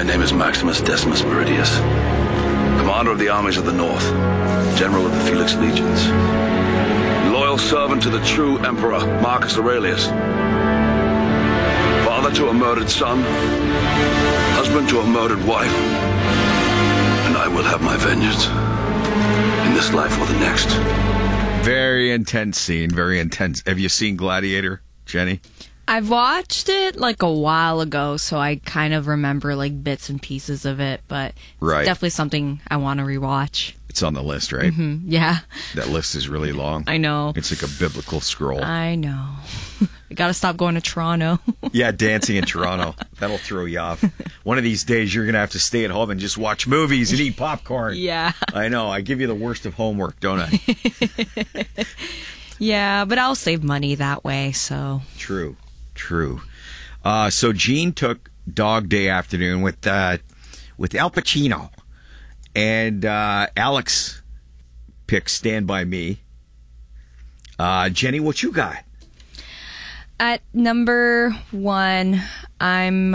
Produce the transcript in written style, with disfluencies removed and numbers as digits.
My name is Maximus Decimus Meridius, commander of the armies of the North, general of the Felix Legions, loyal servant to the true emperor, Marcus Aurelius, father to a murdered son, husband to a murdered wife, and I will have my vengeance in this life or the next. Very intense scene, very intense. Have you seen Gladiator, Jenny? I've watched it like a while ago, so I kind of remember like bits and pieces of it, but Right. it's definitely something I want to rewatch. It's on the list, right? Yeah, That list is really long. I know. It's like a biblical scroll. I know. I gotta stop going to Toronto. Yeah, dancing in Toronto. That'll throw you off. One of these days, you're going to have to stay at home and just watch movies and eat popcorn. Yeah. I know. I give you the worst of homework, don't I? Yeah, but I'll save money that way, so. True. So Gene took Dog Day afternoon with Al Pacino. And Alex picked Stand By Me. Jenny, what you got? At number 1, I'm